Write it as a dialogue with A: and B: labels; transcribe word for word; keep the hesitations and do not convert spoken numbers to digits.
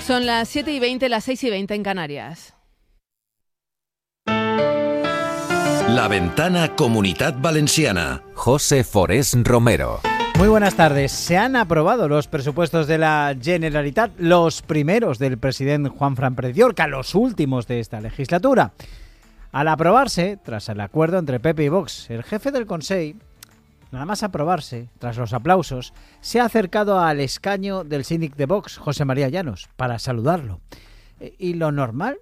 A: Son las siete y veinte, las seis y veinte en Canarias.
B: La Ventana Comunitat Valenciana.
C: José Forés Romero.
D: Muy buenas tardes. Se han aprobado los presupuestos de la Generalitat, los primeros del presidente Juanfran Preciorca, los últimos de esta legislatura. Al aprobarse, tras el acuerdo entre P P y Vox, el jefe del Consell, nada más aprobarse, tras los aplausos, se ha acercado al escaño del síndic de Vox, José María Llanos, para saludarlo. Y lo normal